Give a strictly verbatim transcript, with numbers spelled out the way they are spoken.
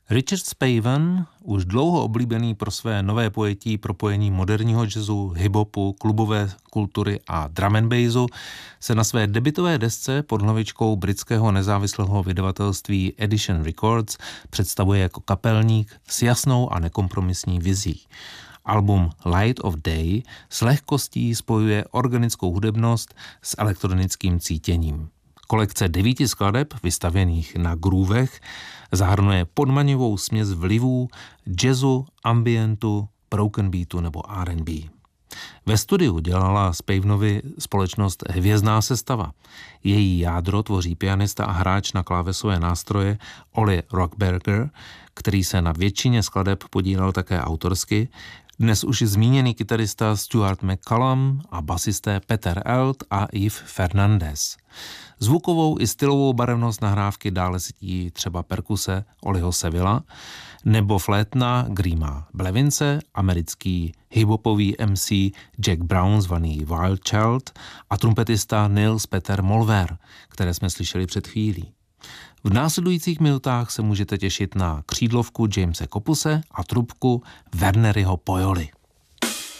Richard Spaven, už dlouho oblíbený pro své nové pojetí propojení moderního jazzu, hip-hopu, klubové kultury a drum and bassu, se na své debutové desce pod hlavičkou britského nezávislého vydavatelství Edition Records představuje jako kapelník s jasnou a nekompromisní vizí. Album Light of Day s lehkostí spojuje organickou hudebnost s elektronickým cítěním. Kolekce devíti skladeb, vystavěných na groovech, zahrnuje podmanivou směs vlivů jazzu, ambientu, broken beatu nebo R and B. Ve studiu dělala Spavenovi společnost Hvězdná sestava. Její jádro tvoří pianista a hráč na klávesové nástroje Ollie Rockberger, který se na většině skladeb podílel také autorsky, dnes už zmíněný kytarista Stuart McCallum a basisté Peter Eld a Yves Fernandez. Zvukovou i stylovou barevnost nahrávky dále cítí třeba perkuse Oliho Sevilla nebo flétna Grima Blevince, americký hiphopový M C Jack Brown zvaný Wild Child a trumpetista Nils Peter Molver, které jsme slyšeli před chvílí. V následujících minutách se můžete těšit na křídlovku Jamese Kopuse a trubku Werneryho Poyoli.